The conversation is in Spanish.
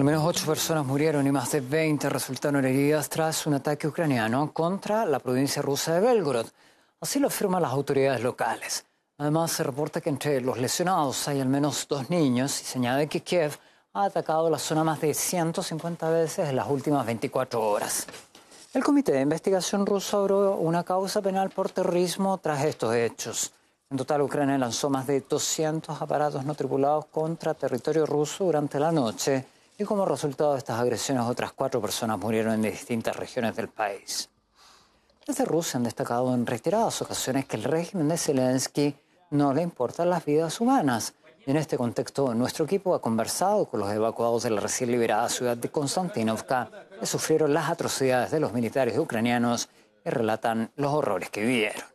menos 8 personas murieron y más de 20 resultaron heridas tras un ataque ucraniano contra la provincia rusa de Belgorod. Así lo afirman las autoridades locales. Además, se reporta que entre los lesionados hay al menos 2 niños y se añade que Kiev ha atacado la zona más de 150 veces en las últimas 24 horas. El Comité de Investigación ruso abrió una causa penal por terrorismo tras estos hechos. En total, Ucrania lanzó más de 200 aparatos no tripulados contra territorio ruso durante la noche y como resultado de estas agresiones otras 4 personas murieron en distintas regiones del país. Desde Rusia han destacado en reiteradas ocasiones que el régimen de Zelensky no le importan las vidas humanas. Y en este contexto, nuestro equipo ha conversado con los evacuados de la recién liberada ciudad de Konstantinovka, que sufrieron las atrocidades de los militares ucranianos y relatan los horrores que vivieron.